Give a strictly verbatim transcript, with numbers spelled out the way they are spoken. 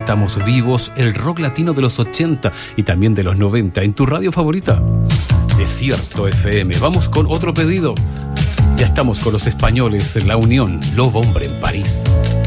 estamos vivos, el rock latino de los ochenta y también de los noventa, en tu radio favorita, Desierto F M. Vamos con otro pedido. Ya estamos con los españoles, La Unión, Lobo Hombre en París.